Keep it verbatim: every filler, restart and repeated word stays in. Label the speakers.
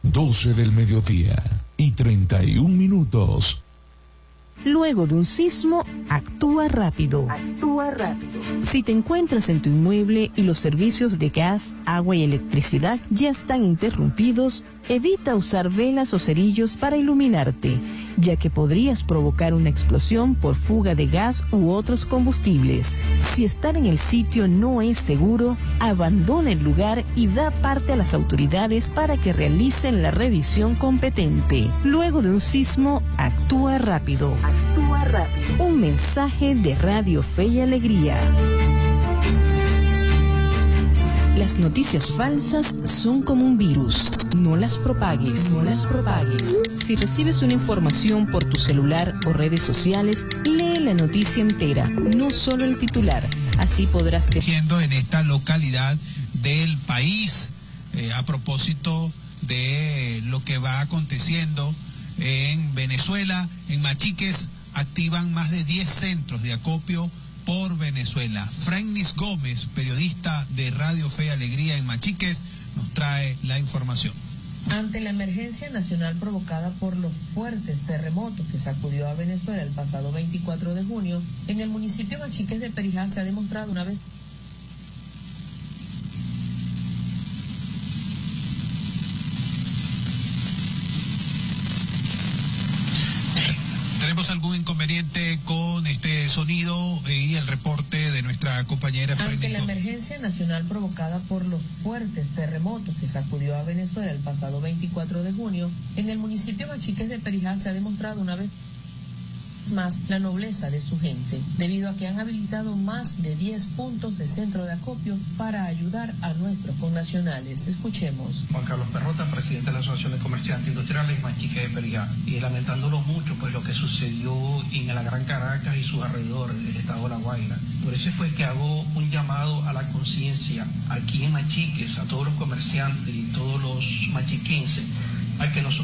Speaker 1: doce del mediodía y treinta y un minutos.
Speaker 2: Luego de un sismo, actúa rápido.
Speaker 3: Actúa rápido.
Speaker 2: Si te encuentras en tu inmueble y los servicios de gas, agua y electricidad ya están interrumpidos, evita usar velas o cerillos para iluminarte, ya que podrías provocar una explosión por fuga de gas u otros combustibles. Si estar en el sitio no es seguro, abandona el lugar y da parte a las autoridades para que realicen la revisión competente. Luego de un sismo, actúa rápido.
Speaker 3: Actúa rápido.
Speaker 2: Un mensaje de Radio Fe y Alegría. Las noticias falsas son como un virus. No las propagues, no las propagues. Si recibes una información por tu celular o redes sociales, lee la noticia entera, no solo el titular. Así podrás...
Speaker 4: En esta localidad del país, eh, a propósito de lo que va aconteciendo en Venezuela, en Machiques, activan más de diez centros de acopio por Venezuela. Franknis Gómez, periodista de Radio Fe y Alegría en Machiques, nos trae la información.
Speaker 5: Ante la emergencia nacional provocada por los fuertes terremotos que sacudió a Venezuela el pasado veinticuatro de junio, en el municipio Machiques de Perijá se ha demostrado una vez...
Speaker 4: Tenemos algún inconveniente con este sonido y el reporte de nuestra compañera.
Speaker 5: Ante la emergencia nacional provocada por los fuertes terremotos que sacudió a Venezuela el pasado veinticuatro de junio, en el municipio Machiques de Perijá se ha demostrado una vez más la nobleza de su gente, debido a que han habilitado más de diez puntos de centro de acopio para ayudar a nuestros connacionales. Escuchemos.
Speaker 6: Juan Carlos Perrota, presidente de la Asociación de Comerciantes Industriales Machiques de Perijá, y lamentándolo mucho pues lo que sucedió en la Gran Caracas y sus alrededores del estado de La Guaira. Por eso fue que hago un llamado a la conciencia aquí en Machiques, a todos los comerciantes y todos los machiquenses, a que nosotros